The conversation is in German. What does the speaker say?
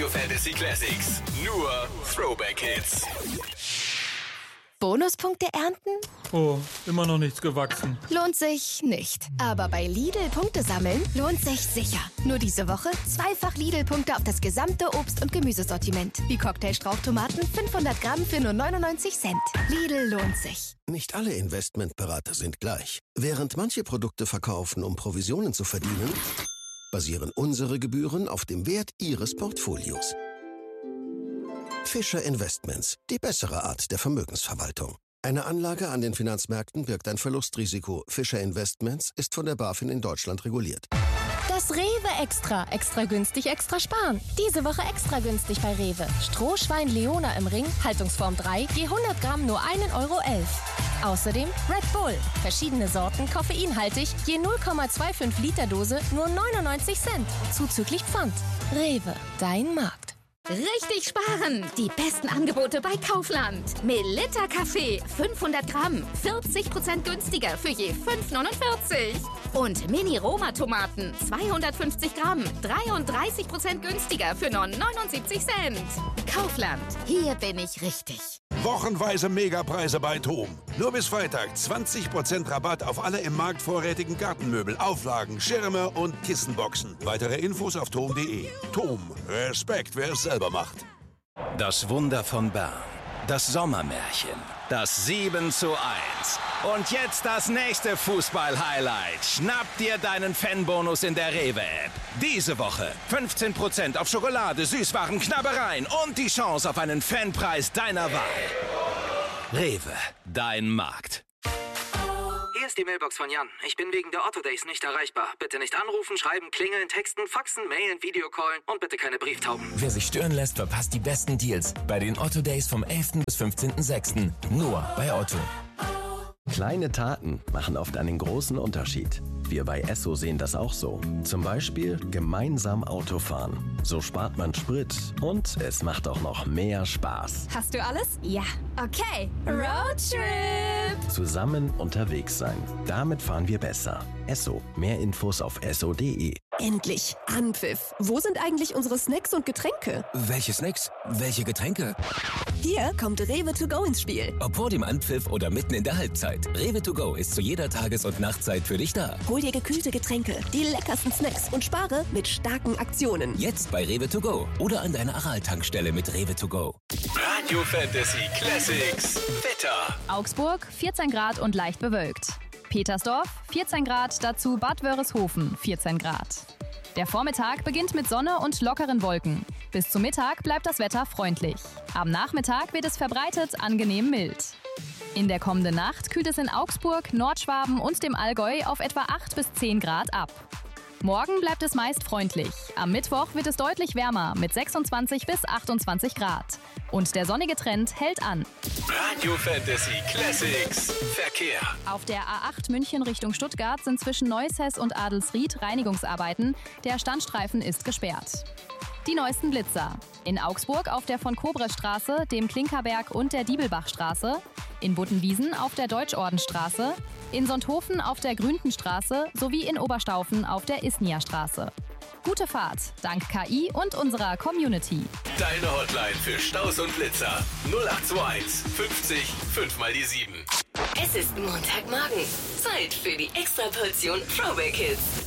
Fantasy Classics. Nur Throwback Hits. Bonuspunkte ernten? Oh, immer noch nichts gewachsen. Lohnt sich nicht. Aber bei Lidl Punkte sammeln lohnt sich sicher. Nur diese Woche 2-fach Lidl-Punkte auf das gesamte Obst- und Gemüsesortiment. Wie Cocktailstrauchtomaten 500 Gramm für nur 99 Cent. Lidl lohnt sich. Nicht alle Investmentberater sind gleich. Während manche Produkte verkaufen, um Provisionen zu verdienen, basieren unsere Gebühren auf dem Wert Ihres Portfolios. Fischer Investments, die bessere Art der Vermögensverwaltung. Eine Anlage an den Finanzmärkten birgt ein Verlustrisiko. Fischer Investments ist von der BaFin in Deutschland reguliert. Das Rewe Extra. Extra günstig, extra sparen. Diese Woche extra günstig bei Rewe. Strohschwein Leona im Ring, Haltungsform 3, je 100 Gramm nur 1,11 Euro. Außerdem Red Bull. Verschiedene Sorten, koffeinhaltig, je 0,25 Liter Dose nur 99 Cent. Zuzüglich Pfand. Rewe, dein Markt. Richtig sparen! Die besten Angebote bei Kaufland. Melitta Kaffee, 500 Gramm, 40% günstiger für je 5,49. Und Mini-Roma-Tomaten, 250 Gramm, 33% günstiger für nur 79 Cent. Kaufland, hier bin ich richtig. Wochenweise Megapreise bei TOM. Nur bis Freitag 20% Rabatt auf alle im Markt vorrätigen Gartenmöbel, Auflagen, Schirme und Kissenboxen. Weitere Infos auf tom.de. TOM. Respekt, wer es selber macht. Das Wunder von Bern. Das Sommermärchen. Das 7:1. Und jetzt das nächste Fußball-Highlight. Schnapp dir deinen Fanbonus in der Rewe-App. Diese Woche 15% auf Schokolade, Süßwaren, Knabbereien und die Chance auf einen Fanpreis deiner Wahl. Rewe, dein Markt. Hier ist die Mailbox von Jan. Ich bin wegen der Otto Days nicht erreichbar. Bitte nicht anrufen, schreiben, klingeln, texten, faxen, mailen, Videocallen und bitte keine Brieftauben. Wer sich stören lässt, verpasst die besten Deals bei den Otto Days vom 11. bis 15.06. Nur bei Otto. Kleine Taten machen oft einen großen Unterschied. Wir bei Esso sehen das auch so. Zum Beispiel gemeinsam Autofahren. So spart man Sprit und es macht auch noch mehr Spaß. Hast du alles? Ja. Okay. Roadtrip! Zusammen unterwegs sein. Damit fahren wir besser. Esso. Mehr Infos auf esso.de. Endlich Anpfiff. Wo sind eigentlich unsere Snacks und Getränke? Welche Snacks? Welche Getränke? Hier kommt Rewe to go ins Spiel. Ob vor dem Anpfiff oder mitten in der Halbzeit. Rewe to go ist zu jeder Tages- und Nachtzeit für dich da. Hol dir gekühlte Getränke, die leckersten Snacks und spare mit starken Aktionen. Jetzt bei Rewe to go oder an deiner Aral-Tankstelle mit Rewe to go. Radio Fantasy Classics. Wetter. Augsburg 14 Grad und leicht bewölkt. Petersdorf 14 Grad, dazu Bad Wörishofen 14 Grad. Der Vormittag beginnt mit Sonne und lockeren Wolken. Bis zum Mittag bleibt das Wetter freundlich. Am Nachmittag wird es verbreitet angenehm mild. In der kommenden Nacht kühlt es in Augsburg, Nordschwaben und dem Allgäu auf etwa 8 bis 10 Grad ab. Morgen bleibt es meist freundlich. Am Mittwoch wird es deutlich wärmer mit 26 bis 28 Grad. Und der sonnige Trend hält an. Radio Fantasy Classics. Verkehr. Auf der A8 München Richtung Stuttgart sind zwischen Neuss und Adelsried Reinigungsarbeiten. Der Standstreifen ist gesperrt. Die neuesten Blitzer. In Augsburg auf der von Kobrestraße, dem Klinkerberg und der Diebelbachstraße. In Buttenwiesen auf der Deutschordenstraße. In Sonthofen auf der Grüntenstraße sowie in Oberstaufen auf der Isnia-Straße. Gute Fahrt, dank KI und unserer Community. Deine Hotline für Staus und Blitzer. 0821 50 5 mal die 7. Es ist Montagmorgen. Zeit für die Extraportion Throwback Hits.